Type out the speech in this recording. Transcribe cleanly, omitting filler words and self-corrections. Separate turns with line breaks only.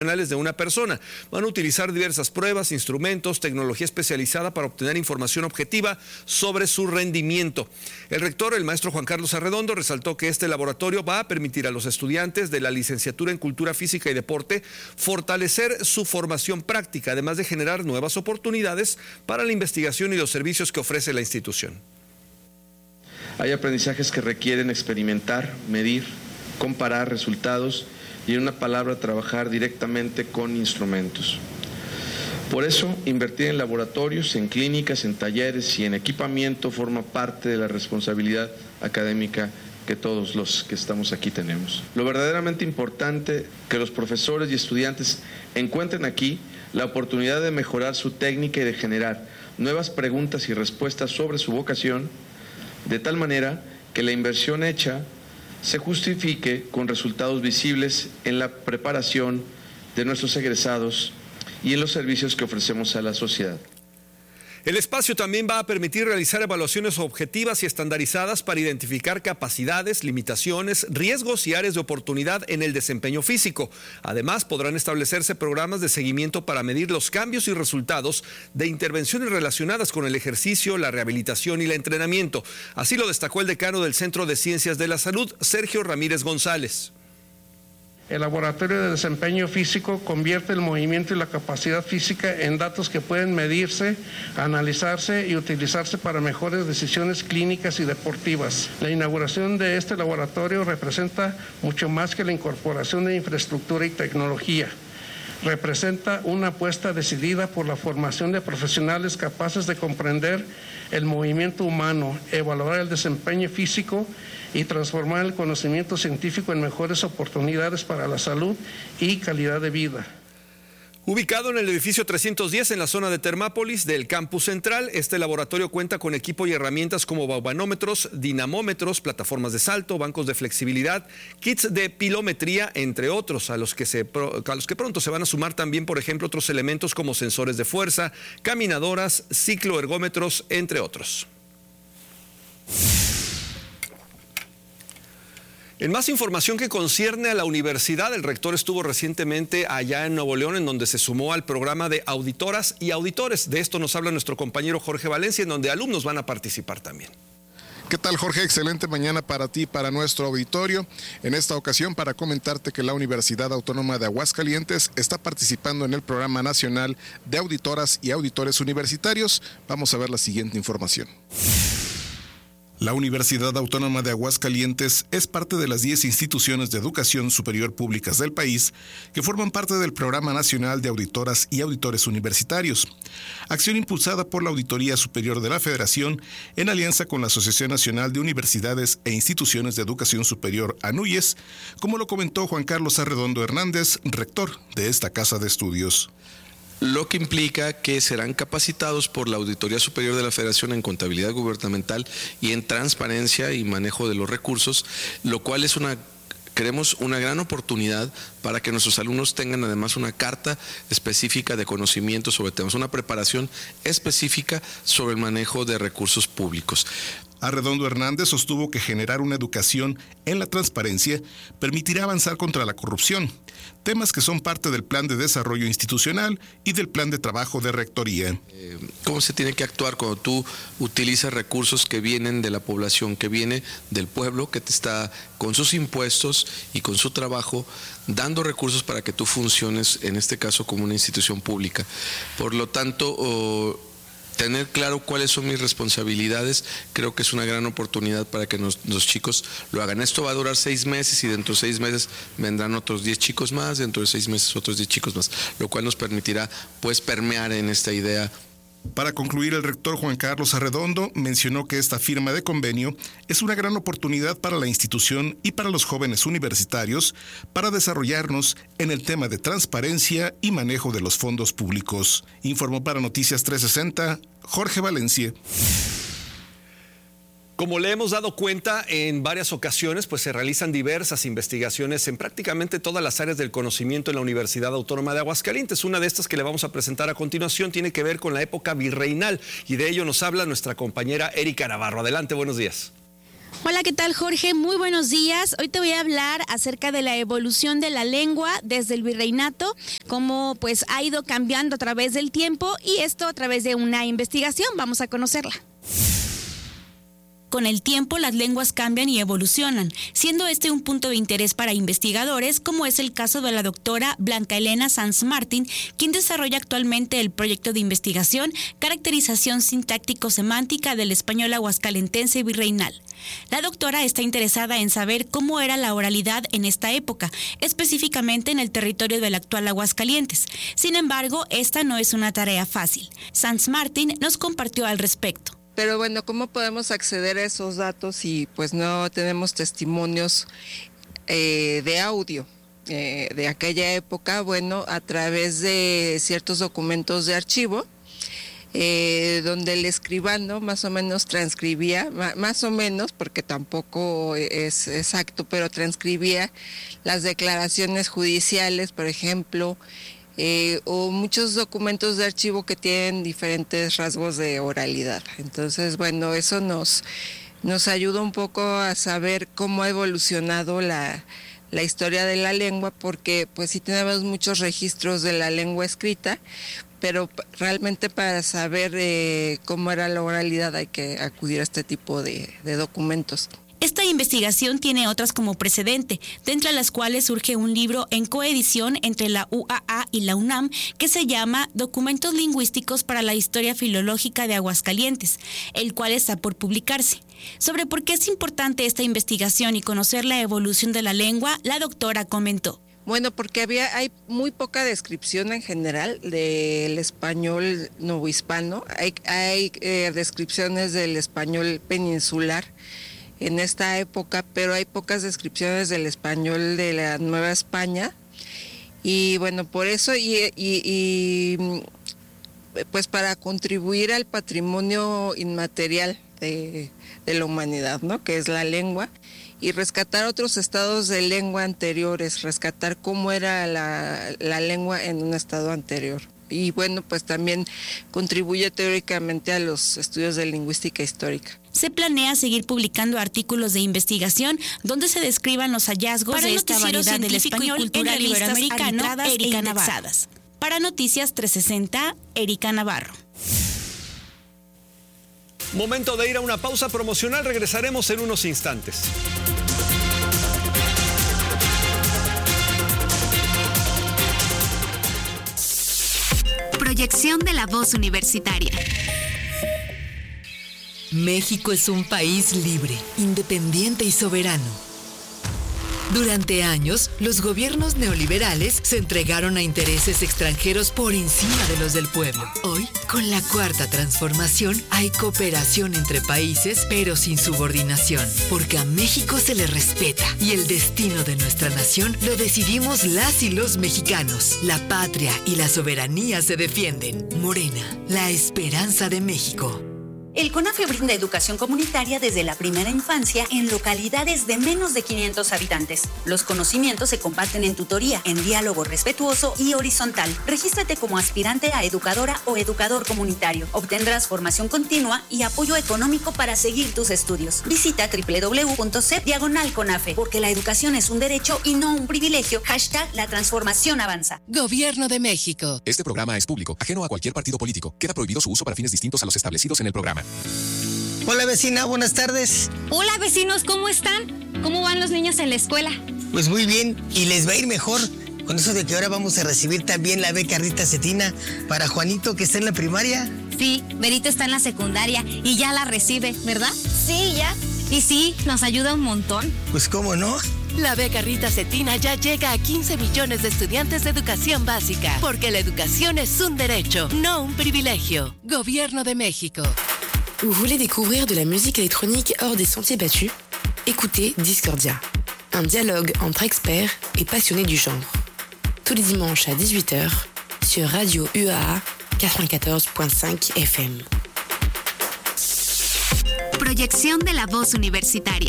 de una persona. Van a utilizar diversas pruebas, instrumentos, tecnología especializada para obtener información objetiva sobre su rendimiento. El rector, el maestro Juan Carlos Arredondo, resaltó que este laboratorio va a permitir a los estudiantes de la licenciatura en Cultura Física y Deporte fortalecer su formación práctica, además de generar nuevas oportunidades para la investigación y los servicios que ofrece la institución.
Hay aprendizajes que requieren experimentar, medir, comparar resultados y, en una palabra, trabajar directamente con instrumentos. Por eso, invertir en laboratorios, en clínicas, en talleres y en equipamiento forma parte de la responsabilidad académica que todos los que estamos aquí tenemos. Lo verdaderamente importante que los profesores y estudiantes encuentren aquí la oportunidad de mejorar su técnica y de generar nuevas preguntas y respuestas sobre su vocación, de tal manera que la inversión hecha se justifique con resultados visibles en la preparación de nuestros egresados y en los servicios que ofrecemos a la sociedad.
El espacio también va a permitir realizar evaluaciones objetivas y estandarizadas para identificar capacidades, limitaciones, riesgos y áreas de oportunidad en el desempeño físico. Además, podrán establecerse programas de seguimiento para medir los cambios y resultados de intervenciones relacionadas con el ejercicio, la rehabilitación y el entrenamiento. Así lo destacó el decano del Centro de Ciencias de la Salud, Sergio Ramírez González.
El laboratorio de desempeño físico convierte el movimiento y la capacidad física en datos que pueden medirse, analizarse y utilizarse para mejores decisiones clínicas y deportivas. La inauguración de este laboratorio representa mucho más que la incorporación de infraestructura y tecnología. Representa una apuesta decidida por la formación de profesionales capaces de comprender el movimiento humano, evaluar el desempeño físico y transformar el conocimiento científico en mejores oportunidades para la salud y calidad de vida.
Ubicado en el edificio 310 en la zona de Termápolis del campus central, este laboratorio cuenta con equipo y herramientas como galvanómetros, dinamómetros, plataformas de salto, bancos de flexibilidad, kits de pilometría, entre otros, a los que pronto se van a sumar también, por ejemplo, otros elementos como sensores de fuerza, caminadoras, cicloergómetros, entre otros. En más información que concierne a la universidad, el rector estuvo recientemente allá en Nuevo León, en donde se sumó al programa de auditoras y auditores. De esto nos habla nuestro compañero Jorge Valencia, en donde alumnos van a participar también.
¿Qué tal, Jorge? Excelente mañana para ti y para nuestro auditorio. En esta ocasión, para comentarte que la Universidad Autónoma de Aguascalientes está participando en el Programa Nacional de Auditoras y Auditores Universitarios. Vamos a ver la siguiente información. La Universidad Autónoma de Aguascalientes es parte de las 10 instituciones de educación superior públicas del país que forman parte del Programa Nacional de Auditoras y Auditores Universitarios, acción impulsada por la Auditoría Superior de la Federación en alianza con la Asociación Nacional de Universidades e Instituciones de Educación Superior, ANUYES, como lo comentó Juan Carlos Arredondo Hernández, rector de esta casa de estudios.
Lo que implica que serán capacitados por la Auditoría Superior de la Federación en contabilidad gubernamental y en transparencia y manejo de los recursos, lo cual es creemos una gran oportunidad para que nuestros alumnos tengan además una carta específica de conocimiento sobre temas, una preparación específica sobre el manejo de recursos públicos.
Arredondo Hernández sostuvo que generar una educación en la transparencia permitirá avanzar contra la corrupción, temas que son parte del plan de desarrollo institucional y del plan de trabajo de rectoría.
¿Cómo se tiene que actuar cuando tú utilizas recursos que vienen de la población, que viene del pueblo, que te está con sus impuestos y con su trabajo dando recursos para que tú funciones, en este caso, como una institución pública? Por lo tanto, tener claro cuáles son mis responsabilidades, creo que es una gran oportunidad para que los chicos lo hagan. Esto va a durar 6 meses y dentro de 6 meses vendrán otros 10 chicos más, dentro de 6 meses otros 10 chicos más, lo cual nos permitirá pues permear en esta idea.
Para concluir, el rector Juan Carlos Arredondo mencionó que esta firma de convenio es una gran oportunidad para la institución y para los jóvenes universitarios para desarrollarnos en el tema de transparencia y manejo de los fondos públicos. Informó para Noticias 360, Jorge Valencia.
Como le hemos dado cuenta en varias ocasiones, pues se realizan diversas investigaciones en prácticamente todas las áreas del conocimiento en la Universidad Autónoma de Aguascalientes. Una de estas que le vamos a presentar a continuación tiene que ver con la época virreinal y de ello nos habla nuestra compañera Erika Navarro. Adelante, buenos días.
Hola, ¿qué tal, Jorge? Muy buenos días. Hoy te voy a hablar acerca de la evolución de la lengua desde el virreinato, cómo pues ha ido cambiando a través del tiempo y esto a través de una investigación. Vamos a conocerla. Con el tiempo, las lenguas cambian y evolucionan, siendo este un punto de interés para investigadores, como es el caso de la doctora Blanca Elena Sanz Martín, quien desarrolla actualmente el proyecto de investigación Caracterización sintáctico-semántica del español aguascalentense virreinal. La doctora está interesada en saber cómo era la oralidad en esta época, específicamente en el territorio del actual Aguascalientes. Sin embargo, esta no es una tarea fácil. Sanz Martín nos compartió al respecto.
Pero bueno, ¿cómo podemos acceder a esos datos si pues no tenemos testimonios de audio de aquella época? Bueno, a través de ciertos documentos de archivo, donde el escribano más o menos transcribía, más o menos, porque tampoco es exacto, pero transcribía las declaraciones judiciales, por ejemplo, o muchos documentos de archivo que tienen diferentes rasgos de oralidad. Entonces, bueno, eso nos ayuda un poco a saber cómo ha evolucionado la historia de la lengua, porque pues sí tenemos muchos registros de la lengua escrita, pero realmente para saber cómo era la oralidad hay que acudir a este tipo de documentos.
Esta investigación tiene otras como precedente, dentro de las cuales surge un libro en coedición entre la UAA y la UNAM que se llama Documentos Lingüísticos para la Historia Filológica de Aguascalientes, el cual está por publicarse. Sobre por qué es importante esta investigación y conocer la evolución de la lengua, la doctora comentó.
Bueno, porque hay muy poca descripción en general del español novohispano. Hay descripciones del español peninsular en esta época, pero hay pocas descripciones del español de la Nueva España. Y bueno, por eso y pues para contribuir al patrimonio inmaterial de la humanidad, ¿no?, que es la lengua, y rescatar otros estados de lengua anteriores, rescatar cómo era la lengua en un estado anterior. Y bueno, pues también contribuye teóricamente a los estudios de lingüística histórica.
Se planea seguir publicando artículos de investigación donde se describan los hallazgos de esta variedad del español y cultural iberoamericano e indexadas. Para Noticias 360, Erika Navarro.
Momento de ir a una pausa promocional, regresaremos en unos instantes.
Proyección de la voz universitaria.
México es un país libre, independiente y soberano. Durante años, los gobiernos neoliberales se entregaron a intereses extranjeros por encima de los del pueblo. Hoy, con la Cuarta Transformación, hay cooperación entre países, pero sin subordinación, porque a México se le respeta y el destino de nuestra nación lo decidimos las y los mexicanos. La patria y la soberanía se defienden. Morena, la esperanza de México.
El CONAFE brinda educación comunitaria desde la primera infancia en localidades de menos de 500 habitantes. Los conocimientos se comparten en tutoría, en diálogo respetuoso y horizontal. Regístrate como aspirante a educadora o educador comunitario. Obtendrás formación continua y apoyo económico para seguir tus estudios. Visita www.cep/CONAFE, porque la educación es un derecho y no un privilegio. #La transformación avanza.
Gobierno de México.
Este programa es público, ajeno a cualquier partido político. Queda prohibido su uso para fines distintos a los establecidos en el programa.
Hola vecina, buenas tardes.
Hola vecinos, ¿cómo están? ¿Cómo van los niños en la escuela?
Pues muy bien, y les va a ir mejor con eso de que ahora vamos a recibir también la beca Rita Cetina para Juanito, que está en la primaria.
Sí, Berito está en la secundaria y ya la recibe, ¿verdad?
Sí, ya.
Y sí, nos ayuda un montón.
Pues cómo no.
La beca Rita Cetina ya llega a 15 millones de estudiantes de educación básica, porque la educación es un derecho, no un privilegio. Gobierno de México.
Vous voulez découvrir de la musique électronique hors des sentiers battus? Écoutez Discordia, un dialogue entre experts et passionnés du genre. Tous les dimanches à 18h sur Radio UAA 94.5 FM.
Proyección de la voz universitaria.